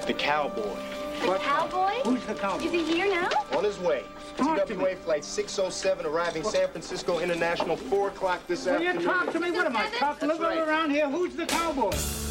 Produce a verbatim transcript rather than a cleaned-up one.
The cowboy. The What cowboy? Who's the cowboy? Is he here now? On his way. Talk to T W A me. flight six oh seven arriving San Francisco International, four o'clock this Will afternoon. you talk to me? What am I, tough That's living right. around here? Who's the cowboy?